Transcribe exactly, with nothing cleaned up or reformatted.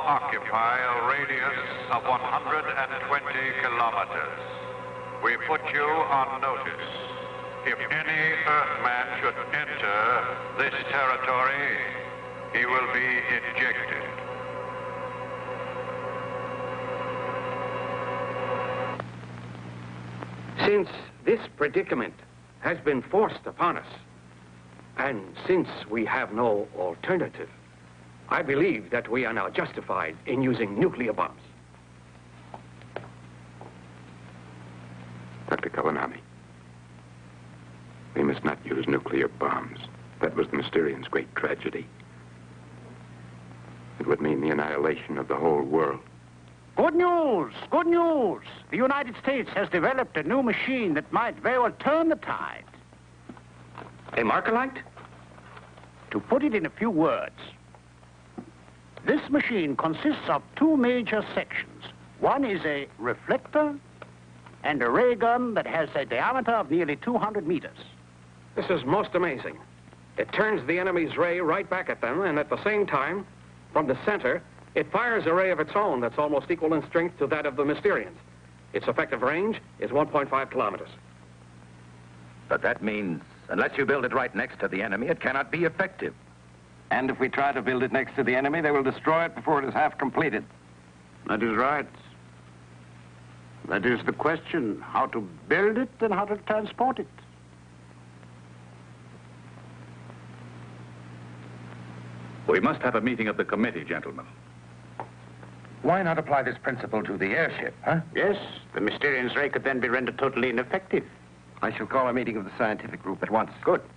occupy a radius of one hundred twenty kilometers. We put you on notice. If any Earthman should enter this territory, he will be ejected. Since this predicament has been forced upon us, and since we have no alternative, I believe that we are now justified in using nuclear bombs. Doctor Kawanami, we must not use nuclear bombs. That was the Mysterians' great tragedy. It would mean the annihilation of the whole world. Good news! Good news! The United States has developed a new machine that might very well turn the tide. A Markalite? To put it in a few words, this machine consists of two major sections. One is a reflector and a ray gun that has a diameter of nearly two hundred meters. This is most amazing. It turns the enemy's ray right back at them, and at the same time, from the center, it fires a ray of its own that's almost equal in strength to that of the Mysterians. Its effective range is one point five kilometers. But that means, unless you build it right next to the enemy, it cannot be effective. And if we try to build it next to the enemy, they will destroy it before it is half completed. That is right. That is the question, how to build it and how to transport it. We must have a meeting of the committee, gentlemen. Why not apply this principle to the airship, huh? Yes, the Mysterians' ray could then be rendered totally ineffective. I shall call a meeting of the scientific group at once. Good.